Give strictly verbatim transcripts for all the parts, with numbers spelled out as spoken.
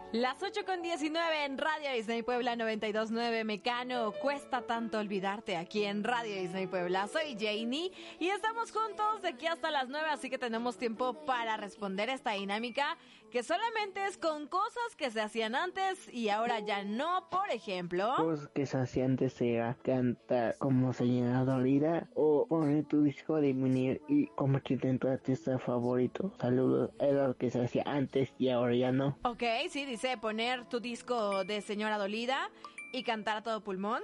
Las ocho con diecinueve en Radio Disney Puebla noventa y dos punto nueve. Mecano, cuesta tanto olvidarte aquí en Radio Disney Puebla. Soy Janie y estamos juntos de aquí hasta las nueve, así que tenemos tiempo para responder esta dinámica que solamente es con cosas que se hacían antes y ahora ya no. Por ejemplo, cosas que se hacían antes era cantar como señora Dolida o poner tu disco de vinil y convertirte en tu artista favorito. Saludos, era lo que se hacía antes y ahora ya no. Ok, sí, dice poner tu disco de señora Dolida y cantar a todo pulmón.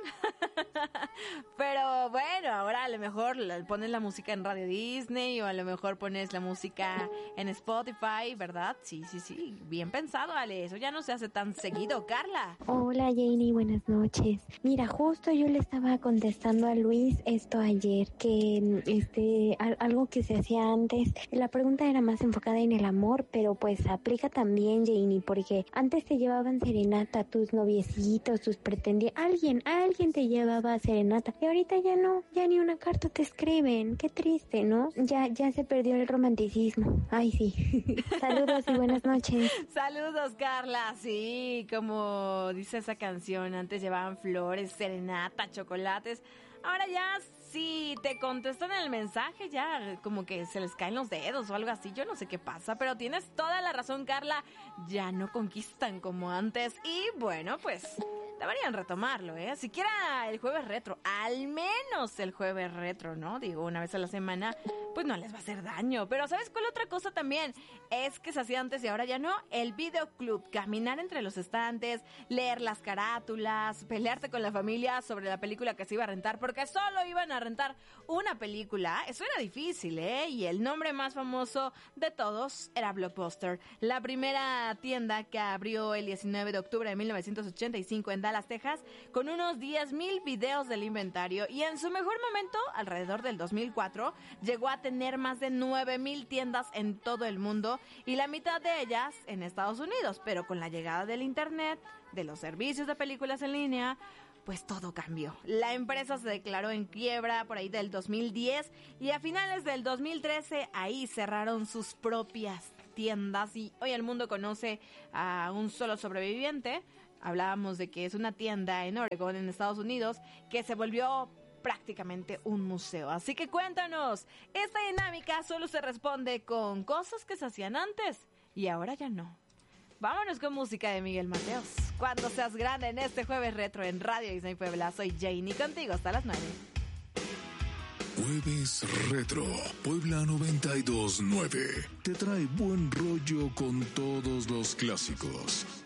Pero bueno, ahora a lo mejor pones la música en Radio Disney o a lo mejor pones la música en Spotify, ¿verdad? Sí, sí, sí, bien pensado, Ale. Eso ya no se hace tan seguido. Carla. Hola, Janie, buenas noches. Mira, justo yo le estaba contestando a Luis esto ayer, que este algo que se hacía antes. La pregunta era más enfocada en el amor, pero pues aplica también, Janie, porque antes te llevaban serenata tus noviecitos, tus pretendientes. Alguien, alguien te llevaba a serenata y ahorita ya no, ya ni una carta te escriben. Qué triste, ¿no? Ya, ya se perdió el romanticismo. Ay, sí. Saludos y buenas noches. Saludos, Carla. Sí, como dice esa canción, antes llevaban flores, serenata, chocolates. Ahora ya, si te contestan el mensaje, ya como que se les caen los dedos o algo así. Yo no sé qué pasa, pero tienes toda la razón, Carla. Ya no conquistan como antes. Y bueno, pues deberían retomarlo, ¿eh? Siquiera el jueves retro, al menos el jueves retro, ¿no? Digo, una vez a la semana, pues no les va a hacer daño. Pero ¿sabes cuál otra cosa también? Es que se hacía antes y ahora ya no. El videoclub, caminar entre los estantes, leer las carátulas, pelearte con la familia sobre la película que se iba a rentar, porque solo iban a rentar una película. Eso era difícil, ¿eh? Y el nombre más famoso de todos era Blockbuster, la primera tienda que abrió el diecinueve de octubre de mil novecientos ochenta y cinco en Dallas, Texas, con unos diez mil videos del inventario, y en su mejor momento, alrededor del dos mil cuatro, llegó a tener más de nueve mil tiendas en todo el mundo y la mitad de ellas en Estados Unidos. Pero con la llegada del internet, de los servicios de películas en línea, pues todo cambió. La empresa se declaró en quiebra por ahí del dos mil diez y a finales del dos mil trece ahí cerraron sus propias tiendas y hoy el mundo conoce a un solo sobreviviente. Hablábamos de que es una tienda en Oregon, en Estados Unidos, que se volvió prácticamente un museo. Así que cuéntanos, esta dinámica solo se responde con cosas que se hacían antes y ahora ya no. Vámonos con música de Miguel Mateos. Cuando seas grande en este jueves retro en Radio Disney Puebla. Soy Janie contigo hasta las nueve. Jueves Retro, Puebla noventa y dos punto nueve. Te trae buen rollo con todos los clásicos.